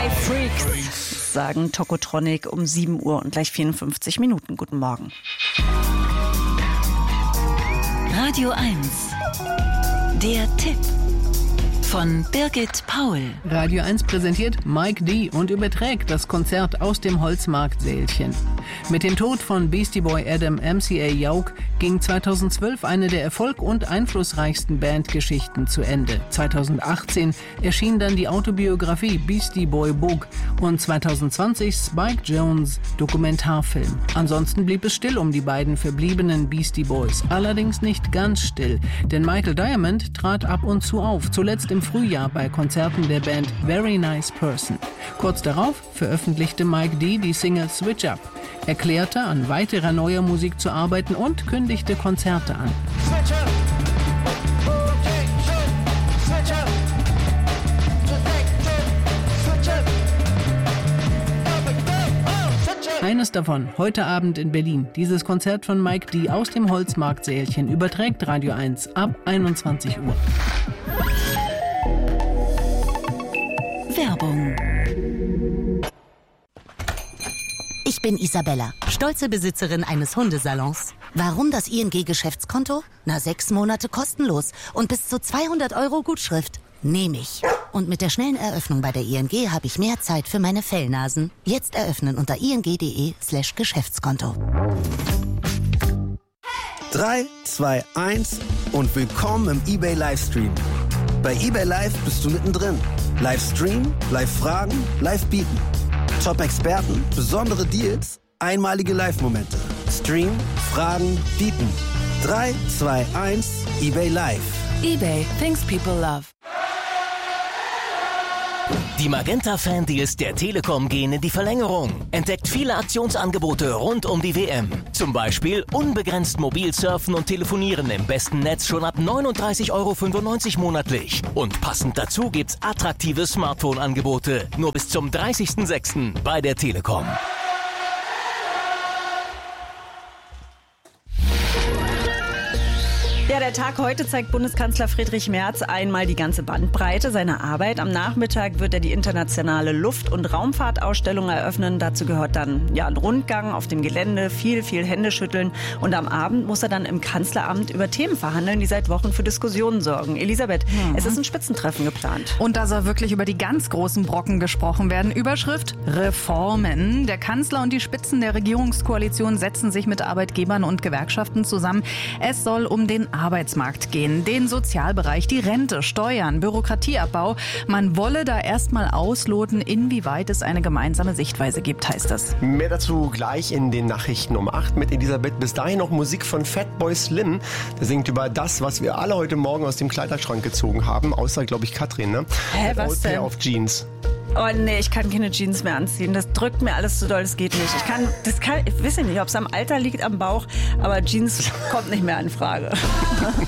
Freaks, sagen Tokotronic um 7 Uhr und gleich 54 Minuten. Guten Morgen. Radio 1. Der Tipp von Birgit Paul. Radio 1 präsentiert Mike D. und überträgt das Konzert aus dem Holzmarkt-Sälchen. Mit dem Tod von Beastie Boy Adam MCA Yauch ging 2012 eine der erfolg- und einflussreichsten Bandgeschichten zu Ende. 2018 erschien dann die Autobiografie Beastie Boy Book und 2020 Spike Jonze Dokumentarfilm. Ansonsten blieb es still um die beiden verbliebenen Beastie Boys. Allerdings nicht ganz still, denn Michael Diamond trat ab und zu auf, zuletzt im Frühjahr bei Konzerten der Band Very Nice Person. Kurz darauf veröffentlichte Mike D. die Single Switch Up, erklärte, an weiterer neuer Musik zu arbeiten und kündigte Konzerte an. Eines davon, heute Abend in Berlin. Dieses Konzert von Mike D. aus dem Holzmarkt-Sälchen überträgt Radio 1 ab 21 Uhr. Werbung. Ich bin Isabella, stolze Besitzerin eines Hundesalons. Warum das ING-Geschäftskonto? 6 Monate kostenlos und bis zu 200 € Gutschrift. Nehme ich. Und mit der schnellen Eröffnung bei der ING habe ich mehr Zeit für meine Fellnasen. Jetzt eröffnen unter ing.de/Geschäftskonto. 3, 2, 1 und willkommen im eBay Livestream. Bei eBay Live bist du mittendrin. Livestream, Live-Fragen, Live-Bieten. Top-Experten, besondere Deals, einmalige Live-Momente. Stream, Fragen, Bieten. 3, 2, 1, eBay Live. eBay, things people love. Die Magenta-Fan-Deals der Telekom gehen in die Verlängerung. Entdeckt viele Aktionsangebote rund um die WM. Zum Beispiel unbegrenzt mobil surfen und telefonieren im besten Netz schon ab 39,95 € monatlich. Und passend dazu gibt's attraktive Smartphone-Angebote. Nur bis zum 30.06. bei der Telekom. Ja, der Tag heute zeigt Bundeskanzler Friedrich Merz einmal die ganze Bandbreite seiner Arbeit. Am Nachmittag wird er die internationale Luft- und Raumfahrtausstellung eröffnen. Dazu gehört dann ein Rundgang auf dem Gelände, viel Händeschütteln. Und am Abend muss er dann im Kanzleramt über Themen verhandeln, die seit Wochen für Diskussionen sorgen. Elisabeth, es ist ein Spitzentreffen geplant. Und da soll wirklich über die ganz großen Brocken gesprochen werden. Überschrift: Reformen. Der Kanzler und die Spitzen der Regierungskoalition setzen sich mit Arbeitgebern und Gewerkschaften zusammen. Es soll um den Arbeitsmarkt gehen, den Sozialbereich, die Rente, Steuern, Bürokratieabbau. Man wolle da erstmal ausloten, inwieweit es eine gemeinsame Sichtweise gibt, heißt das. Mehr dazu gleich in den Nachrichten um 8 mit Elisabeth. Bis dahin noch Musik von Fatboy Slim. Der singt über das, was wir alle heute Morgen aus dem Kleiderschrank gezogen haben. Außer, glaube ich, Katrin, ne? Hä, was Old denn? Pair of Jeans. Oh nee, ich kann keine Jeans mehr anziehen. Das drückt mir alles zu doll, das geht nicht. Ich weiß nicht, ob es am Alter liegt, am Bauch, aber Jeans kommt nicht mehr in Frage.